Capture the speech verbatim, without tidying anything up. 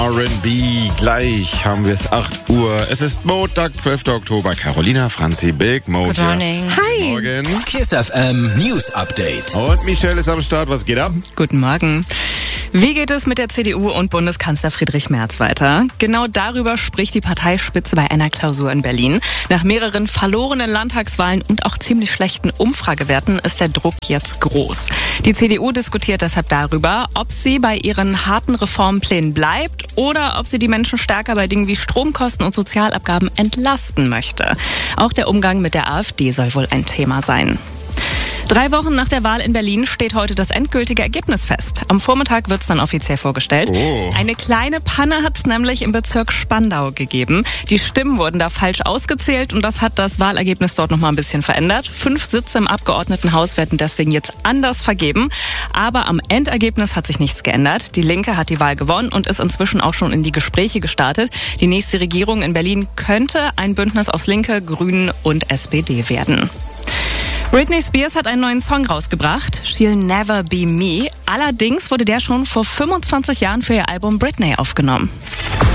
R and B. Gleich haben wir es acht Uhr. Es ist Montag, zwölfter Oktober. Carolina, Franzi, Big Mo. Good morning. Hi. Morgen. KISS F M News Update. Und Michelle ist am Start. Was geht ab? Guten Morgen. Wie geht es mit der C D U und Bundeskanzler Friedrich Merz weiter? Genau darüber spricht die Parteispitze bei einer Klausur in Berlin. Nach mehreren verlorenen Landtagswahlen und auch ziemlich schlechten Umfragewerten ist der Druck jetzt groß. Die C D U diskutiert deshalb darüber, ob sie bei ihren harten Reformplänen bleibt oder ob sie die Menschen stärker bei Dingen wie Stromkosten und Sozialabgaben entlasten möchte. Auch der Umgang mit der AfD soll wohl ein Thema sein. Drei Wochen nach der Wahl in Berlin steht heute das endgültige Ergebnis fest. Am Vormittag wird es dann offiziell vorgestellt. Oh. Eine kleine Panne hat es nämlich im Bezirk Spandau gegeben. Die Stimmen wurden da falsch ausgezählt und das hat das Wahlergebnis dort nochmal ein bisschen verändert. Fünf Sitze im Abgeordnetenhaus werden deswegen jetzt anders vergeben. Aber am Endergebnis hat sich nichts geändert. Die Linke hat die Wahl gewonnen und ist inzwischen auch schon in die Gespräche gestartet. Die nächste Regierung in Berlin könnte ein Bündnis aus Linke, Grünen und S P D werden. Britney Spears hat einen neuen Song rausgebracht, She'll Never Be Me. Allerdings wurde der schon vor fünfundzwanzig Jahren für ihr Album Britney aufgenommen.